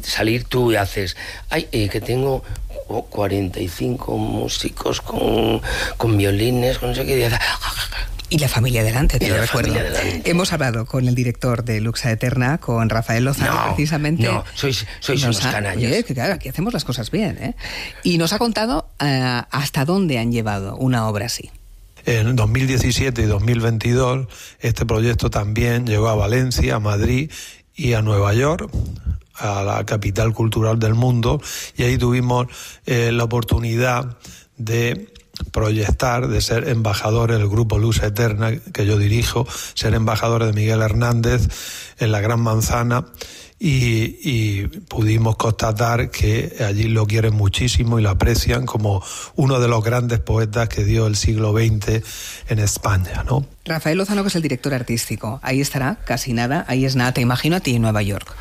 salir tú y haces, que tengo 45 músicos con violines, con no sé qué, y la familia delante, te lo recuerdo. Hemos hablado con el director de Luxa Eterna, con Rafael Lozano, precisamente. No, sois unos canallas. Oye, que claro, aquí hacemos las cosas bien, ¿eh? Y nos ha contado hasta dónde han llevado una obra así. En 2017 y 2022 este proyecto también llegó a Valencia, a Madrid y a Nueva York, a la capital cultural del mundo, y ahí tuvimos la oportunidad de proyectar, de ser embajadores del grupo Luxa Eterna, que yo dirijo, ser embajadores de Miguel Hernández en la Gran Manzana, y pudimos constatar que allí lo quieren muchísimo y lo aprecian como uno de los grandes poetas que dio el siglo XX en España, ¿no? Rafael Lozano, que es el director artístico, ahí estará, casi nada, ahí es nada, te imagino a ti en Nueva York.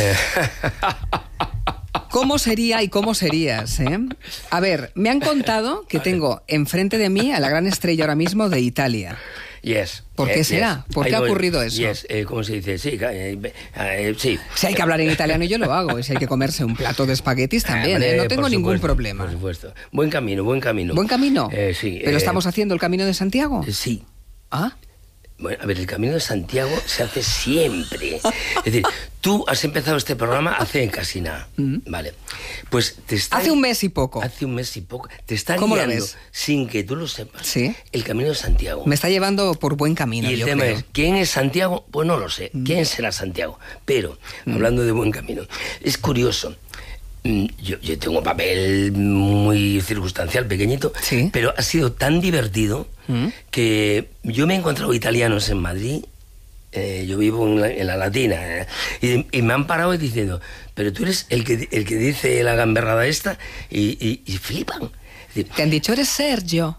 ¿Cómo sería y cómo serías, eh? A ver, me han contado que tengo enfrente de mí a la gran estrella ahora mismo de Italia. Yes. ¿Por qué será? ¿Por qué ha ocurrido eso? Yes. ¿Cómo se dice? Sí, sí. Si hay que hablar en italiano yo lo hago, y si hay que comerse un plato de espaguetis también, ¿eh? No tengo ningún problema. Por supuesto. Buen camino. ¿Buen camino? Sí. ¿Pero estamos haciendo el Camino de Santiago? Sí. ¿Ah? Bueno, a ver, el Camino de Santiago se hace siempre. Es decir, tú has empezado este programa hace casi nada. Vale. Pues te está... Hace un mes y poco. Te está ¿Cómo guiando, lo ves? sin que tú lo sepas, ¿Sí? el Camino de Santiago. Me está llevando por buen camino, y el yo tema creo. es, ¿quién es Santiago? Pues no lo sé. ¿Quién será Santiago? Pero, hablando de buen camino, es curioso. Yo tengo un papel muy circunstancial, pequeñito, ¿sí? Pero ha sido tan divertido que yo me he encontrado italianos en Madrid, yo vivo en la Latina, y me han parado diciendo, pero tú eres el que dice la gamberrada esta, y flipan. Es decir, te han dicho, eres Sergio.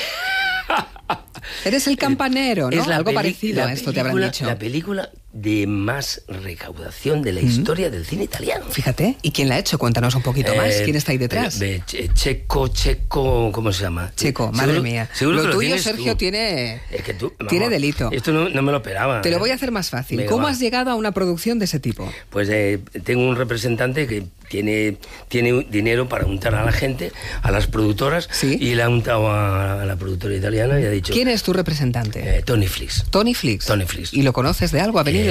Eres el campanero, ¿no? Algo parecido a esto te habrán dicho. La película de más recaudación de la historia del cine italiano. Fíjate, ¿y quién la ha hecho? Cuéntanos un poquito más. ¿Quién está ahí detrás? Checo, ¿cómo se llama? Checo, madre mía. Seguro lo que tuyo, lo Sergio, tú. tiene Vamos, delito. Esto no me lo esperaba. Te lo voy a hacer más fácil. Venga, ¿Cómo has llegado a una producción de ese tipo? Pues tengo un representante que tiene dinero para untar a la gente, a las productoras, ¿sí? Y le ha untado a la productora italiana y ha dicho... ¿Quién es tu representante? Tony Flix. Tony Flix. ¿Y lo conoces de algo? ¿Ha venido?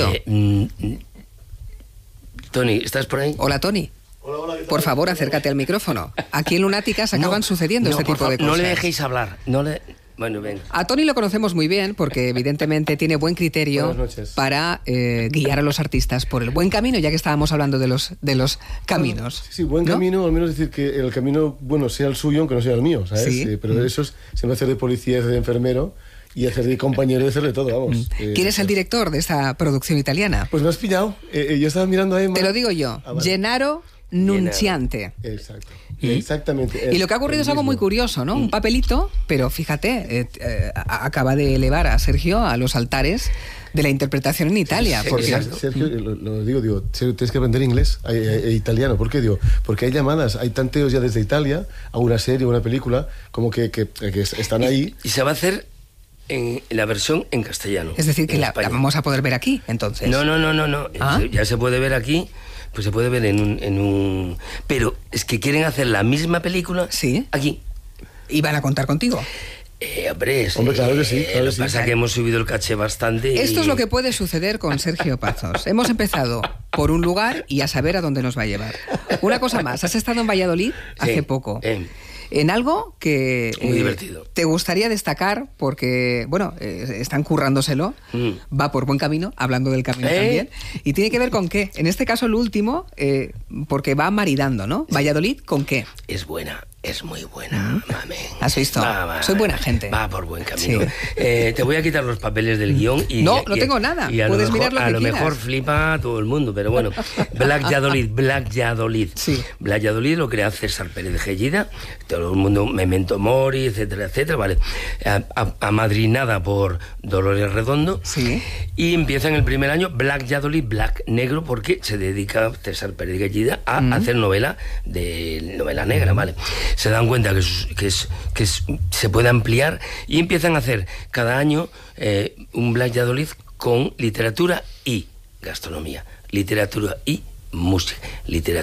Tony, ¿estás por ahí? Hola, Tony. Hola, por favor, acércate al micrófono. Aquí en Lunáticas acaban sucediendo este tipo de cosas. No le dejéis hablar. Bueno, venga. A Tony lo conocemos muy bien porque evidentemente tiene buen criterio para guiar a los artistas por el buen camino, ya que estábamos hablando de los caminos. Sí, buen camino, al menos decir que el camino, bueno, sea el suyo aunque no sea el mío, ¿sabes? Sí. Pero eso es siempre hacer de policía, hacer de enfermero y hacer de compañero y hacer de todo, vamos. ¿Quién es el director de esta producción italiana? Pues me has pillado. Yo estaba mirando a Emma. Te lo digo yo. Vale. Gennaro Nunciante. Exacto. Exactamente. Y lo que ha ocurrido es algo muy curioso, ¿no? Un papelito, pero fíjate, acaba de elevar a Sergio a los altares de la interpretación en Italia. Sí, porque... Sergio, lo digo, Sergio, tienes que aprender inglés e italiano. ¿Por qué? Digo, porque hay llamadas, hay tanteos ya desde Italia a una serie, a una película, como que están ahí. Y se va a hacer en la versión en castellano. Es decir, que la vamos a poder ver aquí, entonces. No. ¿Ah? Ya se puede ver aquí. Pues se puede ver en un... Pero es que quieren hacer la misma película aquí. ¿Y van a contar contigo? Hombre, claro que sí. Lo que pasa es que hemos subido el caché bastante. Esto es lo que puede suceder con Sergio Pazos. Hemos empezado por un lugar y a saber a dónde nos va a llevar. Una cosa más, has estado en Valladolid hace poco. En algo que muy divertido. Te gustaría destacar porque, bueno, están currándoselo, va por buen camino, hablando del camino también, y tiene que ver con qué. En este caso el último, porque va maridando, ¿no? Valladolid, ¿con qué? Es buena. Es muy buena, mami. ¿Has visto? Soy buena gente. Va por buen camino. Sí. Te voy a quitar los papeles del guión. No tengo nada. Puedes mirar lo que quieras. A lo mejor flipa a todo el mundo, pero bueno. Black Yadolid. Sí. Black Yadolid lo crea César Pérez de Gellida. Todo el mundo, Memento Mori, etcétera, etcétera, ¿vale? Amadrinada por Dolores Redondo. Sí. Y empieza en el primer año Black Yadolid, Black Negro, porque se dedica César Pérez de Gellida a hacer novela negra, ¿vale? Se dan cuenta que se puede ampliar y empiezan a hacer cada año un Black Yadolid con literatura y gastronomía, literatura y música, literatura